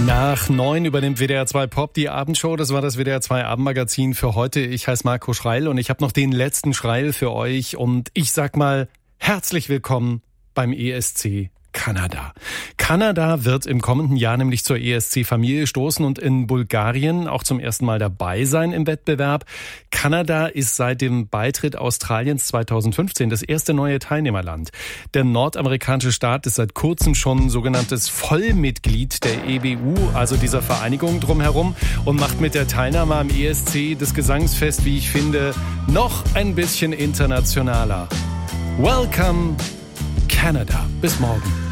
Nach 9 übernimmt WDR 2 Pop die Abendshow. Das war das WDR 2 Abendmagazin für heute. Ich heiße Marco Schreil und ich habe noch den letzten Schreil für euch. Und ich sag mal, herzlich willkommen beim ESC Kanada. Kanada wird im kommenden Jahr nämlich zur ESC-Familie stoßen und in Bulgarien auch zum ersten Mal dabei sein im Wettbewerb. Kanada ist seit dem Beitritt Australiens 2015 das erste neue Teilnehmerland. Der nordamerikanische Staat ist seit kurzem schon sogenanntes Vollmitglied der EBU, also dieser Vereinigung drumherum, und macht mit der Teilnahme am ESC das Gesangsfest, wie ich finde, noch ein bisschen internationaler. Welcome, Canada. Bis morgen.